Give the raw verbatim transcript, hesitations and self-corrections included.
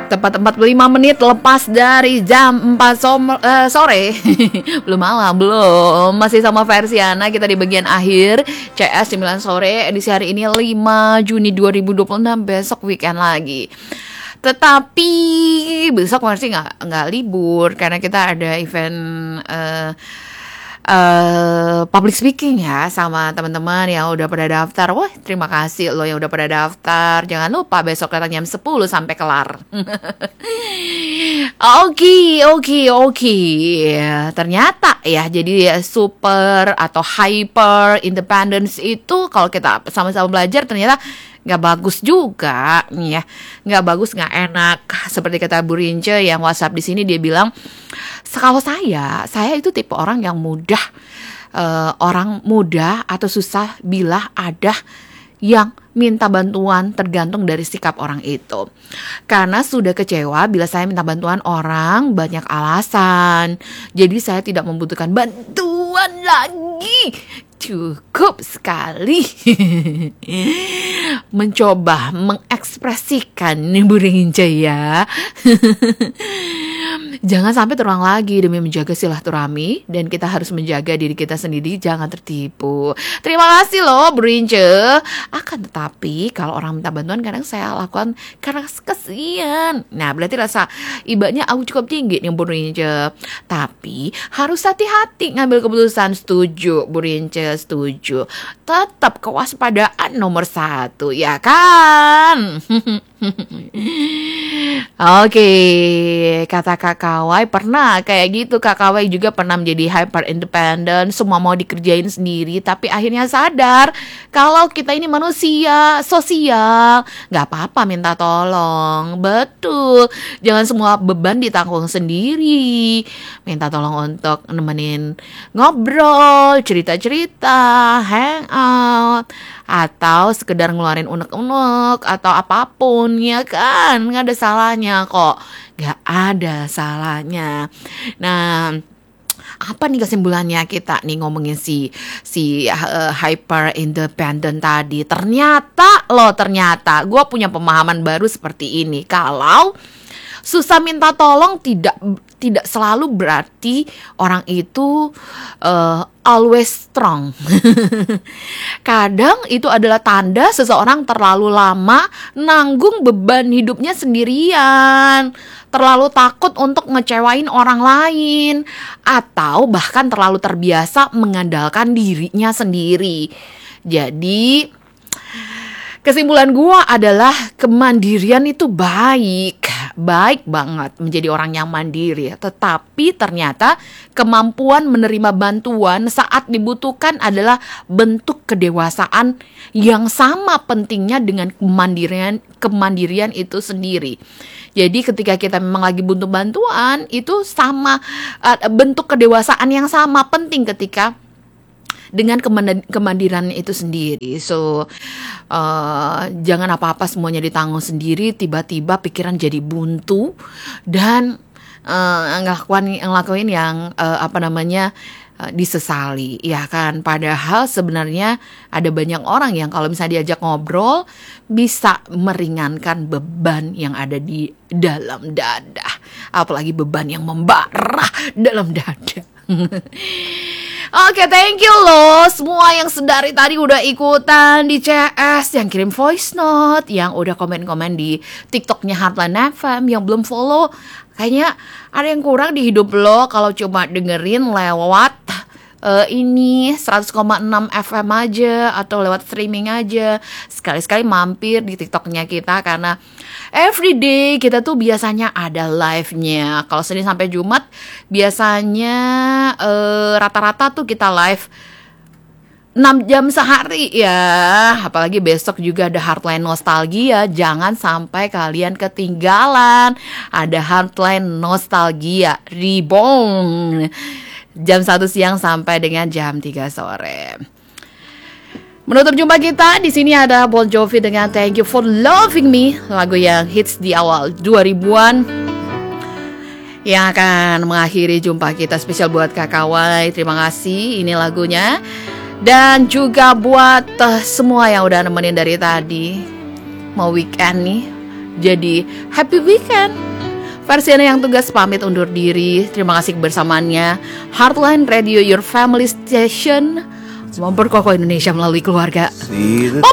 Tepat empat puluh lima menit lepas dari jam empat som- uh, sore. Belum malam, belum. Masih sama Versiana, kita di bagian akhir C S sembilan sore. Edisi hari ini lima Juni dua ribu dua puluh enam. Besok weekend lagi. Tetapi besok masih nggak nggak libur karena kita ada event uh, uh, public speaking ya sama teman-teman yang udah pada daftar. Wah, terima kasih lo yang udah pada daftar. Jangan lupa besok datang jam sepuluh sampai kelar. Oke, oke, oke. Ternyata ya, jadi super atau hyper independence itu kalau kita sama-sama belajar ternyata nggak bagus juga nih ya, nggak bagus, nggak enak. Seperti kata Bu Rince yang WhatsApp di sini, dia bilang kalau saya, saya itu tipe orang yang mudah, uh, orang mudah atau susah bila ada yang minta bantuan tergantung dari sikap orang itu. Karena sudah kecewa bila saya minta bantuan orang banyak alasan. Jadi saya tidak membutuhkan bantuan lagi. Cukup sekali mencoba mengekspresikan nih Bu Rince ya. Jangan sampai terulang lagi demi menjaga silaturahmi, dan kita harus menjaga diri kita sendiri, jangan tertipu. Terima kasih loh Bu Rince. Akan tetapi kalau orang minta bantuan kadang saya lakukan karena kesian. Nah berarti rasa ibanya aku cukup tinggi nih Bu Rince. Tapi harus hati-hati ngambil keputusan. Setuju Bu Rince, setuju. Tetap kewaspadaan nomor satu, ya kan? Oke, kata Kak Kawai pernah kayak gitu. Kak Kawai juga pernah menjadi hyper independent, semua mau dikerjain sendiri, tapi akhirnya sadar kalau kita ini manusia sosial, nggak apa-apa minta tolong. Betul, jangan semua beban ditanggung sendiri. Minta tolong untuk nemenin ngobrol, cerita-cerita, hangout, atau sekedar ngeluarin unek-unek atau apapun, ya kan? Nggak ada salahnya kok, nggak ada salahnya. Nah, apa nih kesimpulannya kita nih ngomongin si si uh, hyper independent tadi? Ternyata loh, ternyata gue punya pemahaman baru seperti ini. Kalau susah minta tolong tidak tidak selalu berarti orang itu uh, always strong. Kadang itu adalah tanda seseorang terlalu lama nanggung beban hidupnya sendirian, terlalu takut untuk ngecewain orang lain, atau bahkan terlalu terbiasa mengandalkan dirinya sendiri. Jadi kesimpulan gua adalah kemandirian itu baik. Baik banget menjadi orang yang mandiri. Tetapi ternyata kemampuan menerima bantuan saat dibutuhkan adalah bentuk kedewasaan yang sama pentingnya dengan kemandirian, kemandirian itu sendiri. Jadi ketika kita memang lagi butuh bantuan, itu sama uh, bentuk kedewasaan yang sama penting ketika dengan kemandiran itu sendiri. So uh, jangan apa-apa semuanya ditanggung sendiri, tiba-tiba pikiran jadi buntu dan uh, ngelakuin ngelakuin yang uh, apa namanya uh, disesali, ya kan? Padahal sebenarnya ada banyak orang yang kalau misalnya diajak ngobrol bisa meringankan beban yang ada di dalam dada, apalagi beban yang membara dalam dada. Oke, okay, thank you loh semua yang sedari tadi udah ikutan di C S, yang kirim voice note, yang udah komen-komen di TikToknya Heartline F M, yang belum follow. Kayaknya ada yang kurang di hidup lo kalau cuma dengerin lewat uh, ini seratus koma enam F M aja atau lewat streaming aja. Sekali-sekali mampir di TikToknya kita karena everyday kita tuh biasanya ada live-nya. Kalau Senin sampai Jumat biasanya uh, rata-rata tuh kita live enam jam sehari ya. Apalagi besok juga ada Heartline Nostalgia. Jangan sampai kalian ketinggalan. Ada Heartline Nostalgia Reborn jam satu siang sampai dengan jam tiga sore. Menutup jumpa kita di sini ada Bon Jovi dengan Thank You For Loving Me, lagu yang hits di awal dua ribuan yang akan mengakhiri jumpa kita. Spesial buat Kak Kawai, terima kasih, ini lagunya. Dan juga buat uh, semua yang udah nemenin dari tadi. Mau weekend nih, Jadi happy weekend. Versiana yang tugas pamit undur diri. Terima kasih kebersamaannya. Heartline Radio, your family station, memperkokoh Indonesia melalui keluarga.